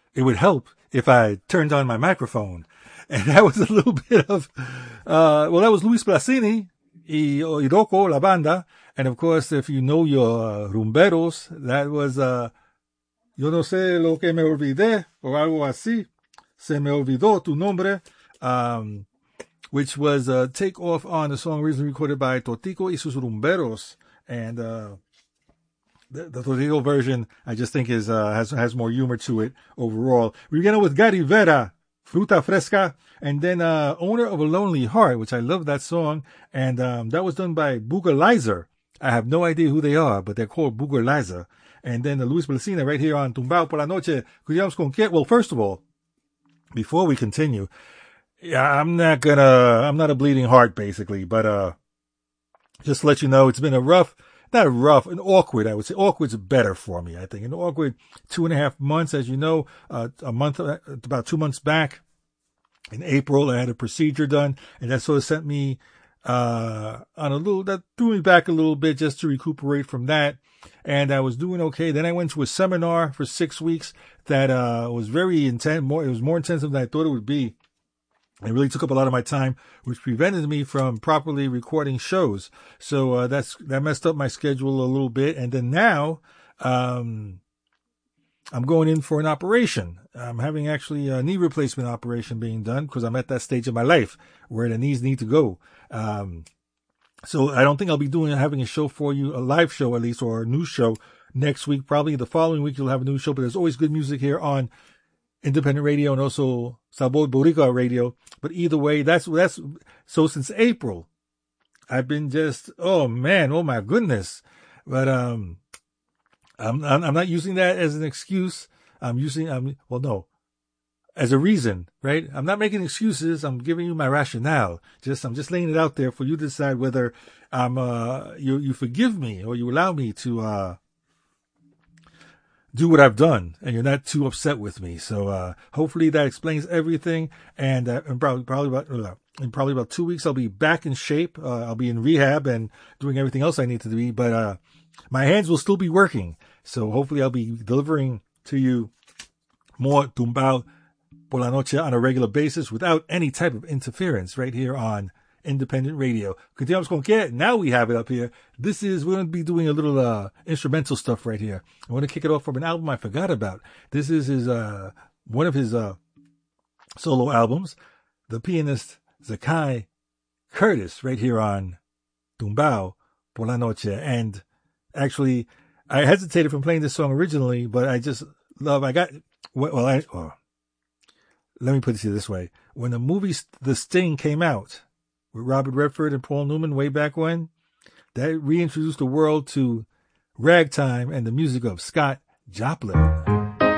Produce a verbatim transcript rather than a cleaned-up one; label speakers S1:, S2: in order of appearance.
S1: it would help if I turned on my microphone. And that was a little bit of, uh, well, that was Luis Blasini, y Iroko, La Banda. And of course, if you know your uh, rumberos, that was, uh, Yo no sé lo que me olvidé, or algo así. Se me olvidó tu nombre. Um, which was a uh, take off on a song originally recorded by Totico y sus rumberos. And, uh, the, the Totico version, I just think is, uh, has, has more humor to it overall. We began with Gary Vera, Fruta Fresca, and then, uh, Owner of a Lonely Heart, which I love that song. And, um, that was done by Boogalizer. I have no idea who they are, but they're called Boogalizer. And then the Luis Blasina right here on Tumbao por la Noche. Well, first of all, before we continue, yeah, I'm not gonna, I'm not a bleeding heart basically, but, uh, just to let you know, it's been a rough, not rough, an awkward, I would say. Awkward's better for me, I think. An awkward two and a half months, as you know, uh, a month, about two months back in April, I had a procedure done, and that sort of sent me, uh, on a little, that threw me back a little bit just to recuperate from that. And I was doing okay. Then I went to a seminar for six weeks that, uh, was very intense, more, it was more intensive than I thought it would be. It really took up a lot of my time, which prevented me from properly recording shows. So, uh, that's, that messed up my schedule a little bit. And then now, um, I'm going in for an operation. I'm having actually a knee replacement operation being done because I'm at that stage of my life where the knees need to go. Um, so I don't think I'll be doing, having a show for you, a live show at least, or a new show next week. Probably the following week you'll have a new show, but there's always good music here on Independent Radio and also Sabor Boricua Radio. But either way, that's, that's, so since April, I've been just, oh man, oh my goodness. But, um, I'm, I'm, I'm not using that as an excuse. I'm using, I'm, well, no, as a reason, right? I'm not making excuses. I'm giving you my rationale. Just, I'm just laying it out there for you to decide whether I'm, uh, you, you forgive me or you allow me to, uh, do what I've done and you're not too upset with me. So, uh, hopefully that explains everything. And, uh, and probably, probably about, uh, in probably about two weeks, I'll be back in shape. Uh, I'll be in rehab and doing everything else I need to do. But, uh, my hands will still be working. So hopefully I'll be delivering to you more Tumbao por la Noche on a regular basis without any type of interference right here on Independent Radio. Continuamos con que? Now we have it up here. This is, we're going to be doing a little, uh, instrumental stuff right here. I want to kick it off from an album I forgot about. This is his, uh, one of his, uh, solo albums. The pianist Zakai Curtis right here on Tumbao por la Noche. And actually, I hesitated from playing this song originally, but I just love, I got, well, I, oh, let me put it to you this way. When the movie The Sting came out with Robert Redford and Paul Newman way back when, that reintroduced the world to ragtime and the music of Scott Joplin.